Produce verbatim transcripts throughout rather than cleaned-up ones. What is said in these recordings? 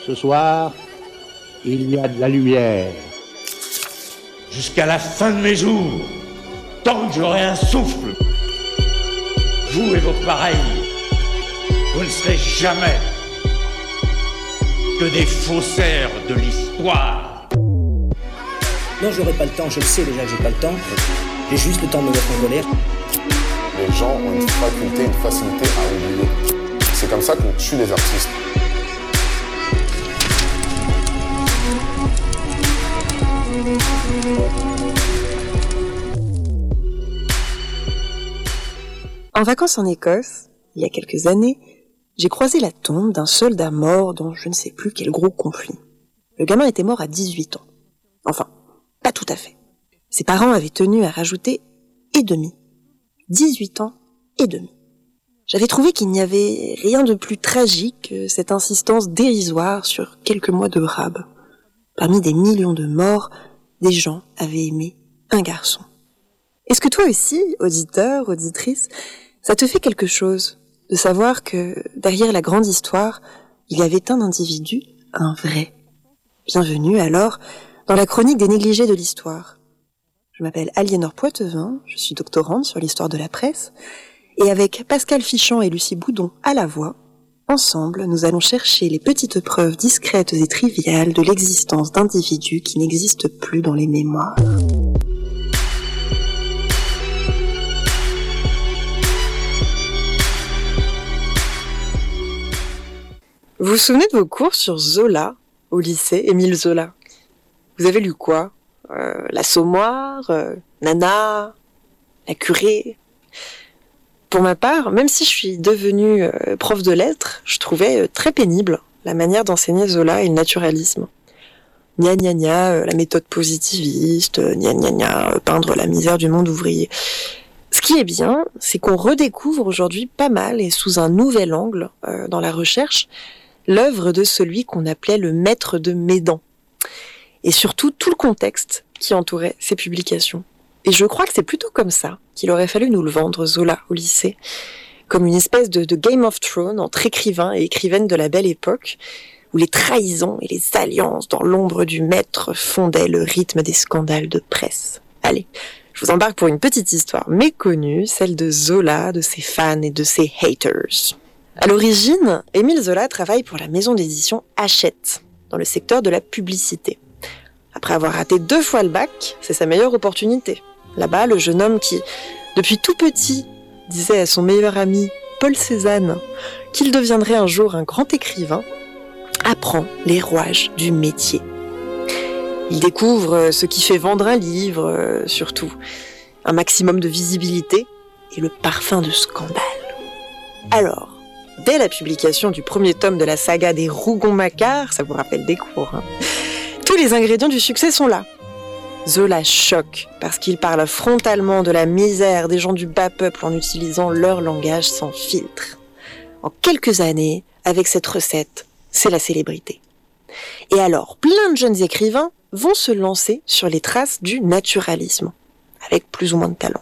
Ce soir, il y a de la lumière. Jusqu'à la fin de mes jours, tant que j'aurai un souffle, vous et vos pareils, vous ne serez jamais que des faussaires de l'histoire. Non, j'aurai pas le temps, je le sais déjà que j'ai pas le temps. J'ai juste le temps de me mettre en colère. Les gens ont une faculté, une facilité à oublier. C'est comme ça qu'on tue les artistes. En vacances en Écosse, il y a quelques années, j'ai croisé la tombe d'un soldat mort dans je ne sais plus quel gros conflit. Le gamin était mort à dix-huit ans. Enfin, pas tout à fait. Ses parents avaient tenu à rajouter « et demi ». dix-huit ans et demi. J'avais trouvé qu'il n'y avait rien de plus tragique que cette insistance dérisoire sur quelques mois de rab. Parmi des millions de morts, des gens avaient aimé un garçon. Est-ce que toi aussi, auditeur, auditrice, ça te fait quelque chose de savoir que derrière la grande histoire, il y avait un individu, un vrai. Bienvenue alors dans la chronique des négligés de l'histoire. Je m'appelle Aliénor Poitevin, je suis doctorante sur l'histoire de la presse, et avec Pascal Fichant et Lucie Boudon à la voix, ensemble, nous allons chercher les petites preuves discrètes et triviales de l'existence d'individus qui n'existent plus dans les mémoires. Vous vous souvenez de vos cours sur Zola au lycée, Émile Zola? Vous avez lu quoi? euh, L'Assommoir, euh, Nana, La Curée? Pour ma part, même si je suis devenue euh, prof de lettres, je trouvais euh, très pénible la manière d'enseigner Zola et le naturalisme. Gna gna gna, euh, la méthode positiviste, euh, gna gna gna, euh, peindre la misère du monde ouvrier. Ce qui est bien, c'est qu'on redécouvre aujourd'hui pas mal et sous un nouvel angle euh, dans la recherche, l'œuvre de celui qu'on appelait le maître de Médan. Et surtout tout le contexte qui entourait ces publications. Et je crois que c'est plutôt comme ça qu'il aurait fallu nous le vendre, Zola, au lycée. Comme une espèce de, de Game of Thrones entre écrivains et écrivaines de la belle époque, où les trahisons et les alliances dans l'ombre du maître fondaient le rythme des scandales de presse. Allez, je vous embarque pour une petite histoire méconnue, celle de Zola, de ses fans et de ses haters. À l'origine, Émile Zola travaille pour la maison d'édition Hachette, dans le secteur de la publicité. Après avoir raté deux fois le bac, c'est sa meilleure opportunité. Là-bas, le jeune homme qui, depuis tout petit, disait à son meilleur ami, Paul Cézanne, qu'il deviendrait un jour un grand écrivain, apprend les rouages du métier. Il découvre ce qui fait vendre un livre, surtout, un maximum de visibilité et le parfum de scandale. Alors, dès la publication du premier tome de la saga des Rougon-Macquart, ça vous rappelle des cours, hein, tous les ingrédients du succès sont là. Zola choque parce qu'il parle frontalement de la misère des gens du bas peuple en utilisant leur langage sans filtre. En quelques années, avec cette recette, c'est la célébrité. Et alors, plein de jeunes écrivains vont se lancer sur les traces du naturalisme, avec plus ou moins de talent.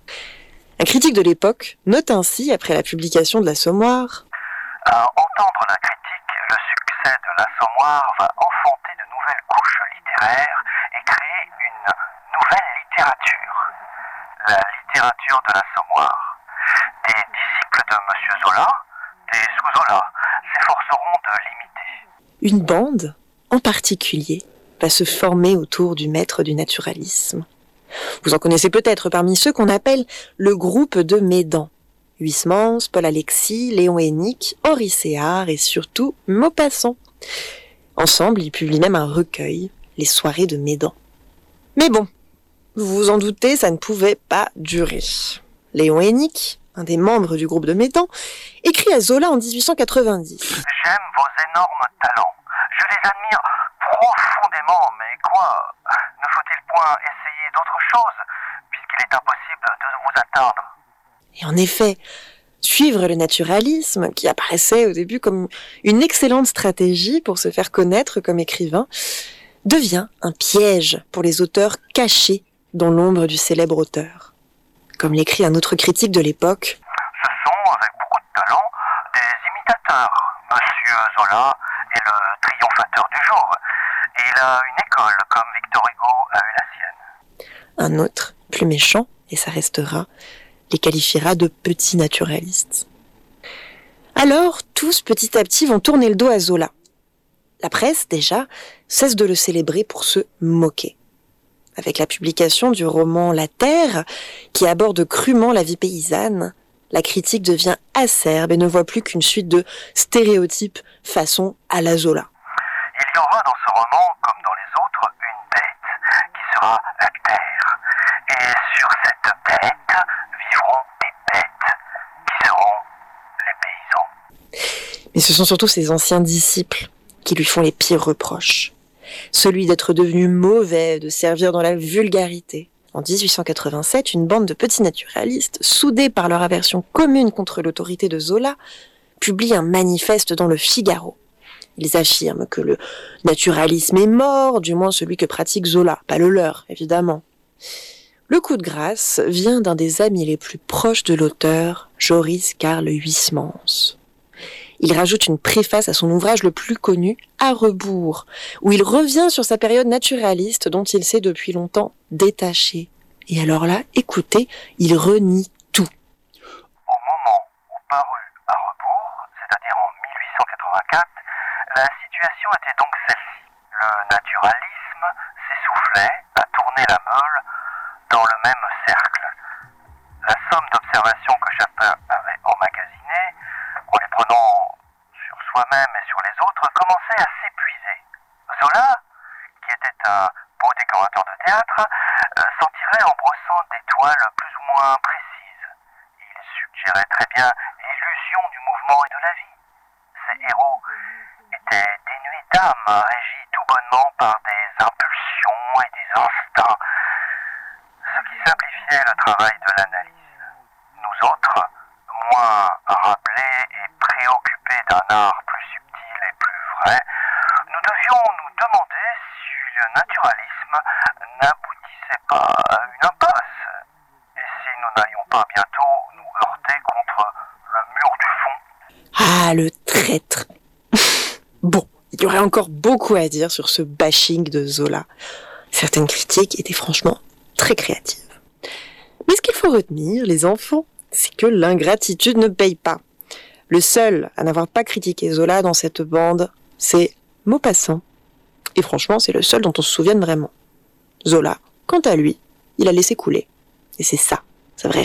Un critique de l'époque note ainsi, après la publication de l'Assommoir, « À entendre la critique, le succès de l'Assommoir va enfanter de nouvelles couches littéraires et créer une nouvelle littérature. La littérature de l'Assommoir. Des disciples de Monsieur Zola, des sous-Zola, s'efforceront de l'imiter. » Une bande, en particulier, va se former autour du maître du naturalisme. Vous en connaissez peut-être parmi ceux qu'on appelle le groupe de Médan. Huysmans, Paul Alexis, Léon Hénique, Henri Séhart et surtout Maupassant. Ensemble, ils publient même un recueil, Les soirées de Médan. Mais bon, vous vous en doutez, ça ne pouvait pas durer. Léon Hénique, un des membres du groupe de Médan, écrit à Zola en dix-huit cent quatre-vingt-dix. « J'aime vos énormes talents. Je les admire profondément, mais quoi? Ne faut-il point essayer d'autre chose, puisqu'il est impossible de vous atteindre ?» Et en effet, suivre le naturalisme, qui apparaissait au début comme une excellente stratégie pour se faire connaître comme écrivain, devient un piège pour les auteurs cachés dans l'ombre du célèbre auteur. Comme l'écrit un autre critique de l'époque, « Ce sont, avec beaucoup de talent, des imitateurs. Monsieur Zola est le triomphateur du jour. Et il a une école comme Victor Hugo a eu la sienne. Un autre, plus méchant, et ça restera, les qualifiera de petits naturalistes. Alors, tous petit à petit vont tourner le dos à Zola. La presse, déjà, cesse de le célébrer pour se moquer. Avec la publication du roman La Terre, qui aborde crûment la vie paysanne, la critique devient acerbe et ne voit plus qu'une suite de stéréotypes façon à la Zola. Il y aura dans ce roman, comme dans les autres, une bête qui sera la terre. Et sur cette bête vivront des bêtes qui seront les paysans. Mais ce sont surtout ses anciens disciples qui lui font les pires reproches. Celui d'être devenu mauvais, de servir dans la vulgarité. En dix-huit cent quatre-vingt-sept, une bande de petits naturalistes, soudés par leur aversion commune contre l'autorité de Zola, publie un manifeste dans le Figaro. Ils affirment que le naturalisme est mort, du moins celui que pratique Zola, pas le leur, évidemment. Le coup de grâce vient d'un des amis les plus proches de l'auteur, Joris Karl Huysmans. Il rajoute une préface à son ouvrage le plus connu, À rebours, où il revient sur sa période naturaliste dont il s'est depuis longtemps détaché. Et alors là, écoutez, il renie tout. Au moment où parut À rebours, c'est-à-dire en mille huit cent quatre-vingt-quatre, la situation était donc celle-ci. Le naturalisme s'essoufflait à tourner la meule dans le même cercle. La somme d'observations que chacun avait emmagasinées, en les prenant sur soi-même et sur les autres, commençait à s'épuiser. Zola, qui était un beau décorateur de théâtre, s'en tirait en brossant des toiles plus ou moins précises. Il suggérait très bien l'illusion du mouvement et de la vie. Ces héros étaient dénués d'âme, régis tout bonnement par des impulsions et des instincts, ce qui simplifiait le travail de l'analyse. Nous autres, moins rappelés et préoccupés d'un art plus subtil et plus vrai, nous devions nous demander si le naturalisme n'aboutissait pas à une impasse, et si nous n'allions pas bientôt nous heurter contre le mur du fond. Ah, le traître. Bon, il y aurait encore beaucoup à dire sur ce bashing de Zola. Certaines critiques étaient franchement très créatives. Mais ce qu'il faut retenir, les enfants, c'est que l'ingratitude ne paye pas. Le seul à n'avoir pas critiqué Zola dans cette bande, c'est Maupassant. Et franchement, c'est le seul dont on se souvienne vraiment. Zola, quant à lui, il a laissé couler. Et c'est ça, sa vraie